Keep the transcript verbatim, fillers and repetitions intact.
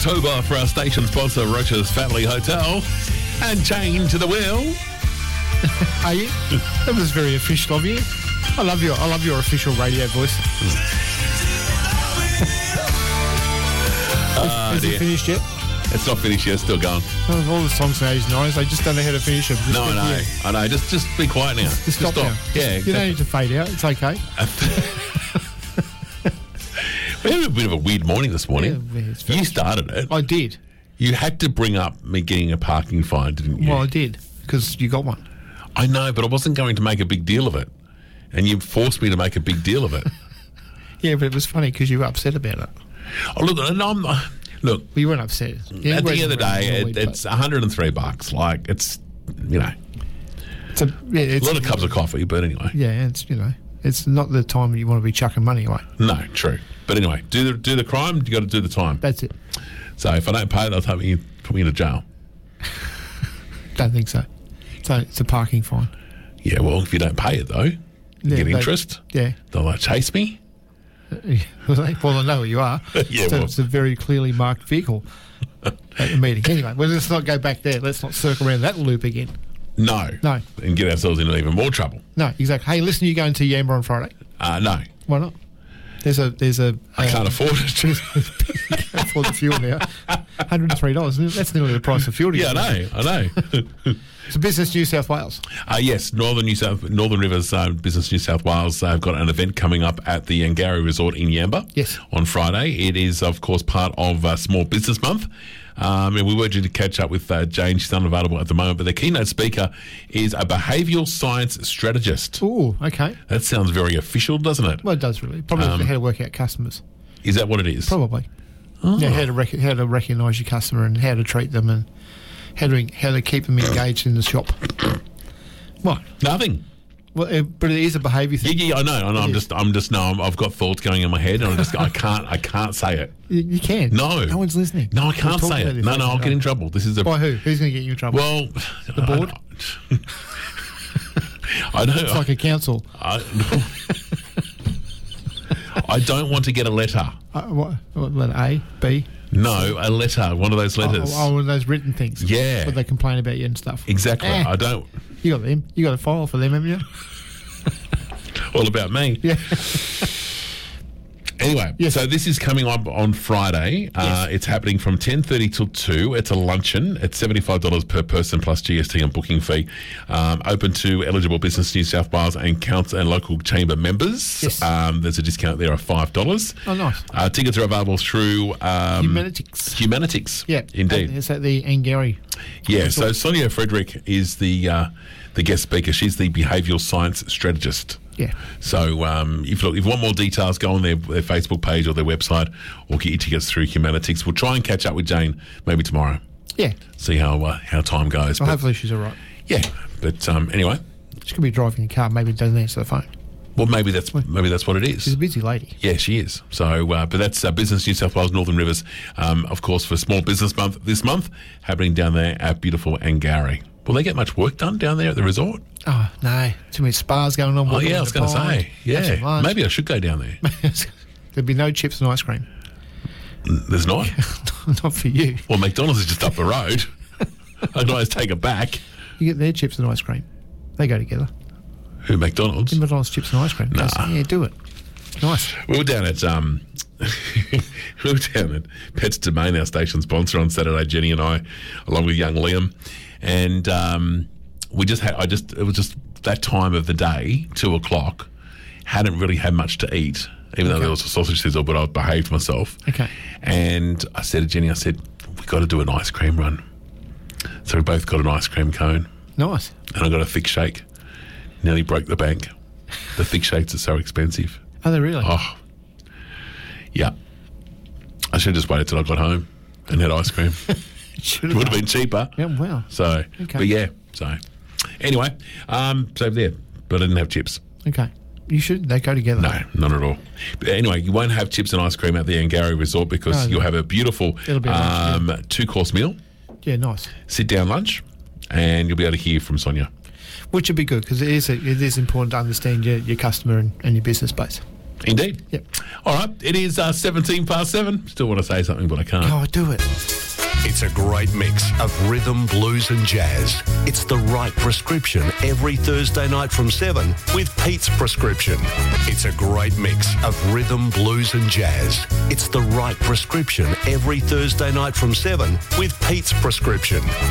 October for our station sponsor, Rocha's Family Hotel. And Jane to the wheel. Are you? That was very official of you. I love your I love your official radio voice. uh, Has it finished yet? It's not finished yet, it's still going. Oh, all the songs in the eighties and nineties, they just don't know how to finish them. Just No, I know. here. I know. Just just be quiet now. Just, just stop, stop. now. Yeah, You don't need to fade out. It's okay. We had a bit of a weird morning this morning. Yeah, it's you very- started it. I did. You had to bring up me getting a parking fine, didn't you? Well, I did, because you got one. I know, but I wasn't going to make a big deal of it. And you forced me to make a big deal of it. Yeah, but it was funny because you were upset about it. Oh, look, and I'm, uh, look, Well, you weren't upset. Yeah, at the end of the day, normally, it, it's one hundred three bucks. Like, it's, you know, it's a, yeah, a it's lot of cups of coffee, but anyway. Yeah, it's, you know, it's not the time you want to be chucking money away. No, true. But anyway, do the do the crime, you got to do the time. That's it. So if I don't pay, they'll take me, put me into jail. Don't think so. So it's a parking fine. Yeah, well, if you don't pay it, though, you Yeah, get they- interest. Yeah. They'll like chase me. Well, they know who you are. Yeah, so well. it's a very clearly marked vehicle at the meeting. Anyway, well, let's not go back there. Let's not circle around that loop again. No. No. And get ourselves into even more trouble. No, exactly. Hey, listen, you going to Yamba on Friday? Uh, no. Why not? There's a there's a. I um, can't afford it. You can't afford the fuel now. one hundred and three dollars. That's nearly the price of fuel. to Yeah, I get. know. I know. It's a Business New South Wales. Uh, yes, Northern New South, Northern Rivers uh, Business New South Wales have got an event coming up at the Angari Resort in Yamba. Yes. On Friday. It is, of course, part of uh, Small Business Month. Um, and we were due to catch up with uh, Jane. She's unavailable at the moment, but the keynote speaker is a behavioural science strategist. Ooh, okay. That sounds very official, doesn't it? Well, it does really. Probably Um, how to work out customers. Is that what it is? Probably. Oh. Yeah, how to rec- how to recognise your customer and how to treat them and how to how to keep them engaged in the shop. What? Nothing. Well, uh, but it is a behaviour Yeah, thing. yeah, I know. I know. I'm It is. just, I'm just, no, I'm, I've got thoughts going in my head, and I just, I can't, I can't say it. You, you can. No. No one's listening. No, I We're can't talking say about it. this No, no, later I'll get on. in trouble. This is a By who? Who's going to get you in trouble? well, The board? I, I know. It's like a council. I, I don't want to get a letter. Uh, what, what letter? A, B? No, a letter. One of those letters. Oh, oh, one of those written things. Yeah. Where they complain about you and stuff. Exactly. Eh. I don't. You got them. You got a file for them, haven't you? All about me. Yeah. Anyway, Yes. so this is coming up on Friday. Uh, Yes. it's happening from ten thirty till two. It's a luncheon. It's seventy-five dollars per person plus G S T and booking fee. Um, open to eligible Business New South Wales and council and local chamber members. Yes. Um, there's a discount there of five dollars. Oh, nice. Uh, tickets are available through um, Humanitics. Humanitics. Yeah. Indeed. Is that the Angari? Yeah, so Sonia Frederick is the uh, the guest speaker. She's the behavioural science strategist. Yeah. So um, if, look, if you want more details, go on their, their Facebook page or their website or get your tickets through Humanitics. We'll try and catch up with Jane maybe tomorrow, Yeah. see how uh, how time goes. Well, But, hopefully she's all right. yeah, but um, anyway, She could be driving the car. Maybe doesn't answer the phone. well, maybe that's maybe that's what it She's is. a busy lady. Yeah, she is. So, uh, but that's uh, Business New South Wales Northern Rivers, um, of course, for Small Business Month this month, happening down there at beautiful Angari. Will they get much work done down there at the resort? Oh, no. Too many spas going on. Oh, walking yeah, I on was the going to pond, say. have Yeah, some lunch. maybe I should go down there. There'd be no chips and ice cream. There's not? Not for you. Well, McDonald's is just up the road. I can always take it back. You get their chips and ice cream. They go together. Who, McDonald's? McDonald's chips and ice cream. Nah. Just, yeah, do it. Nice. We were down at um, we were down at Pets Domain, our station sponsor, on Saturday. Jenny and I, along with young Liam, and um, we just had. I just it was just that time of the day, two o'clock. Hadn't really had much to eat, even though Okay. there was a sausage sizzle, but I behaved myself. Okay. And I said to Jenny, I said, "We got to do an ice cream run." So we both got an ice cream cone, Nice. and I got a thick shake. Nearly broke the bank. The thick shakes are so expensive. Are they really? Oh, yeah. I should have just waited till I got home and had ice cream. Should It would have been cheaper. Yeah, wow. So, Okay. but yeah. So, anyway, um, so there. But I didn't have chips. Okay. You should. They go together. No, not at all. But anyway, you won't have chips and ice cream at the Angari Resort because No, no. you'll have a beautiful It'll be nice, um, two-course meal, Yeah, nice. sit-down lunch, and you'll be able to hear from Sonia. Which would be good because it is a, it is important to understand your, your customer and, and your business base. Indeed. Yep. All right, it is uh, seventeen past seven. Still want to say something, but I can't. Oh, do it. It's a great mix of rhythm, blues and jazz. It's the right prescription every Thursday night from seven with Pete's Prescription. It's a great mix of rhythm, blues and jazz. It's the right prescription every Thursday night from seven with Pete's Prescription.